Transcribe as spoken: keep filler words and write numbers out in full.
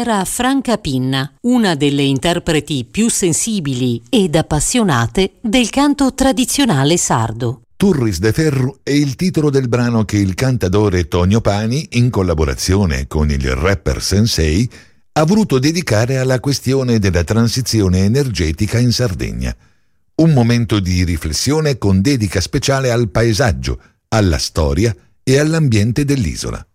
era Franca Pinna, una delle interpreti più sensibili ed appassionate del canto tradizionale sardo. Turris de Ferru è il titolo del brano che il cantautore Tonio Pani, in collaborazione con il rapper Sensei, ha voluto dedicare alla questione della transizione energetica in Sardegna. Un momento di riflessione con dedica speciale al paesaggio, alla storia e all'ambiente dell'isola.